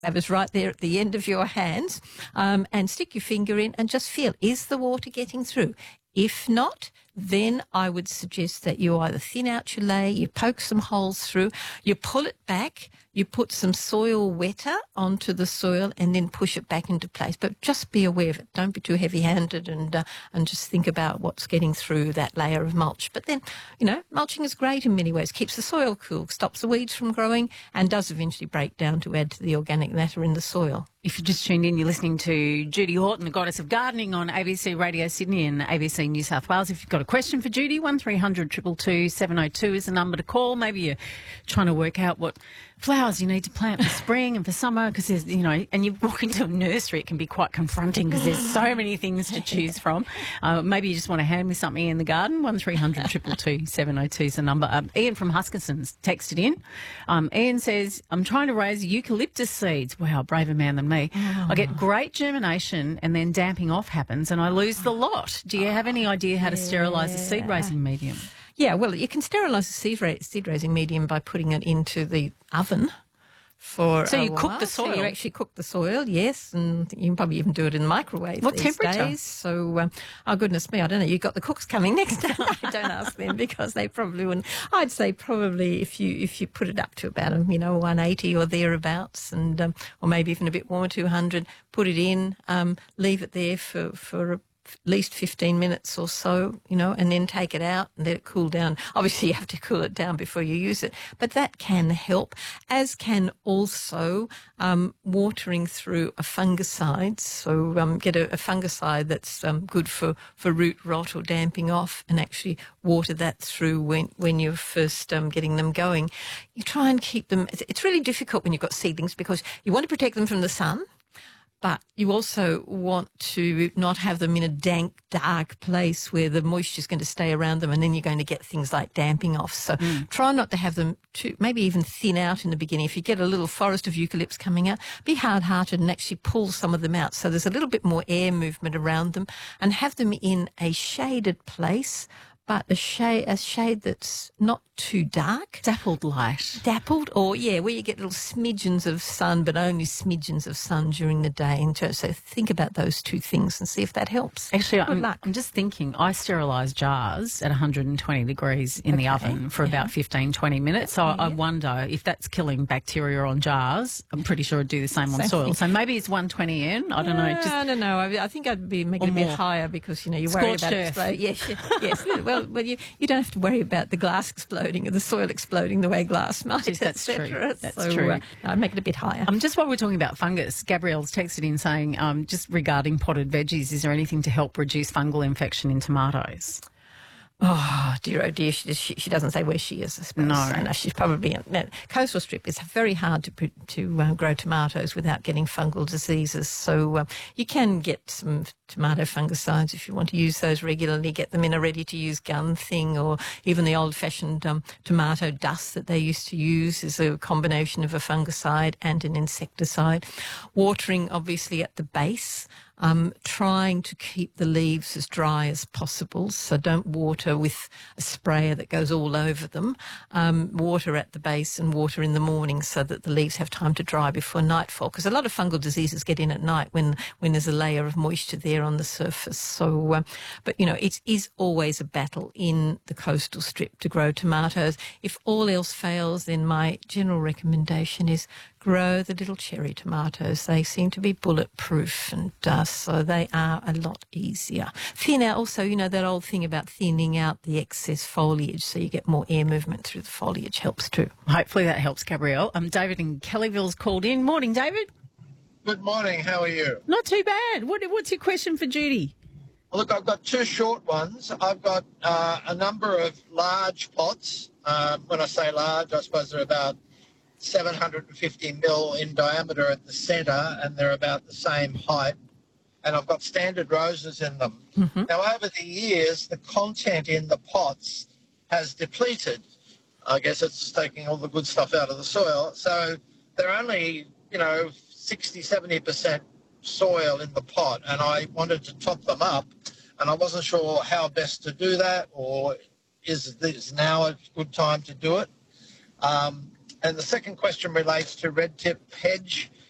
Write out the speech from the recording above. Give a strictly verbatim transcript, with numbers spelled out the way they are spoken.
is right there at the end of your hands, um, and stick your finger in and just feel, is the water getting through? If not, then I would suggest that you either thin out your lay, you poke some holes through, you pull it back, you put some soil wetter onto the soil and then push it back into place. But just be aware of it. Don't be too heavy-handed and uh, and just think about what's getting through that layer of mulch. But then, you know, mulching is great in many ways. Keeps the soil cool, stops the weeds from growing, and does eventually break down to add to the organic matter in the soil. If you just tuned in, you're listening to Judy Horton, the Goddess of Gardening, on A B C Radio Sydney and A B C New South Wales. If you've got a question for Judy, one three hundred two two two seven oh two is the number to call. Maybe you're trying to work out what flowers you need to plant for spring and for summer, because there's, you know, and you walk into a nursery, it can be quite confronting because there's so many things to choose from. Uh, maybe you just want to hand me something in the garden. one three hundred two two two seven oh two is the number. Um, Ian from Huskinson's texted in. Um, Ian says, I'm trying to raise eucalyptus seeds. Wow, braver man than me. Oh. I get great germination and then damping off happens and I lose the lot. Do you have any idea how to yeah. sterilise the seed raising medium? Yeah, well, you can sterilise the seed, ra- seed raising medium by putting it into the oven for so a you while. cook the soil. So you actually cook the soil, yes, and you can probably even do it in the microwave. What these temperature? Days. So, um, oh goodness me, I don't know. You've got the cooks coming next time. Don't ask them because they probably wouldn't. I'd say probably if you if you put it up to about um, you know one eighty or thereabouts, and um, or maybe even a bit warmer, two hundred. Put it in, um, leave it there for for. A, at least fifteen minutes or so, you know, and then take it out and let it cool down. Obviously, you have to cool it down before you use it, but that can help, as can also um, watering through a fungicide. So um, get a, a fungicide that's um, good for, for root rot or damping off, and actually water that through when, when you're first um, getting them going. You try and keep them. It's really difficult when you've got seedlings because you want to protect them from the sun, but you also want to not have them in a dank, dark place where the moisture is going to stay around them, and then you're going to get things like damping off. So mm. try not to have them too, maybe even thin out in the beginning. If you get a little forest of eucalypts coming out, be hard-hearted and actually pull some of them out so there's a little bit more air movement around them, and have them in a shaded place, but a shade, a shade that's not too dark. Dappled light. Dappled, or, yeah, where you get little smidgens of sun, but only smidgens of sun during the day. And so think about those two things and see if that helps. Actually, Good I'm, luck. I'm just thinking, I sterilise jars at one hundred twenty degrees in okay. the oven for yeah. about fifteen, twenty minutes. So okay, I yeah. wonder if that's killing bacteria on jars. I'm pretty sure it'd do the same, same on soil. Thing. So maybe it's one twenty in. I don't no, know. Just I don't know. I, I think I'd be making it a bit more. higher because, you know, you worry about it. Yes, yes. Well, well you, you don't have to worry about the glass exploding or the soil exploding the way glass might. Yes, that's true. That's so, true. Uh, no, I'd make it a bit higher. Um, just while we're talking about fungus, Gabrielle's texted in saying, um, just regarding potted veggies, is there anything to help reduce fungal infection in tomatoes? Oh, dear, oh, dear. She, she, she doesn't say where she is, I suppose. No. no she's probably in no, coastal strip. It's very hard to to uh, grow tomatoes without getting fungal diseases. So uh, you can get some tomato fungicides if you want to use those regularly. Get them in a ready-to-use gun thing, or even the old-fashioned um, tomato dust that they used to use is a combination of a fungicide and an insecticide. Watering, obviously, at the base. Um, trying to keep the leaves as dry as possible, so don't water with a sprayer that goes all over them. Um, water at the base and water in the morning so that the leaves have time to dry before nightfall, because a lot of fungal diseases get in at night when, when there's a layer of moisture there on the surface. So, uh, but, you know, it is always a battle in the coastal strip to grow tomatoes. If all else fails, then my general recommendation is grow the little cherry tomatoes. They seem to be bulletproof, and uh, so they are a lot easier. Thin out also, you know, that old thing about thinning out the excess foliage so you get more air movement through the foliage helps too. Hopefully that helps, Gabrielle. Um, David in Kellyville's called in. Morning, David. Good morning. How are you? Not too bad. What, what's your question for Judy? Well, look, I've got two short ones. I've got uh, a number of large pots. Uh, when I say large, I suppose they're about seven hundred fifty mil in diameter at the centre, and they're about the same height. And I've got standard roses in them. Mm-hmm. Now, over the years, the content in the pots has depleted. I guess it's taking all the good stuff out of the soil. So they're only, you know, sixty, seventy percent soil in the pot, and I wanted to top them up, and I wasn't sure how best to do that, or is this now a good time to do it? Um, And the second question relates to red tip hedge.